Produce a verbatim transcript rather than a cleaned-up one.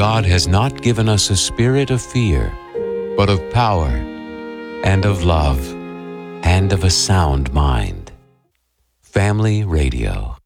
God has not given us a spirit of fear, but of power and of love and of a sound mind. Family Radio.